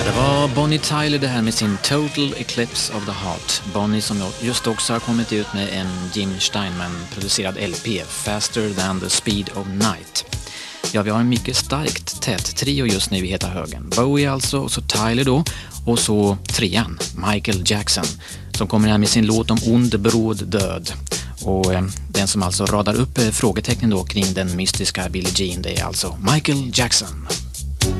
Det var Bonnie Tyler det här med sin Total Eclipse of the Heart. Bonnie som just också har kommit ut med en Jim Steinman-producerad LP, Faster than the speed of night. Ja, vi har en mycket starkt tätt trio just nu i heta högen. Bowie alltså, och så Tyler då, och så trean, Michael Jackson, som kommer här med sin låt om ond bråd död. Och den som alltså radar upp frågetecknen då kring den mystiska Billie Jean, det är alltså Michael Jackson.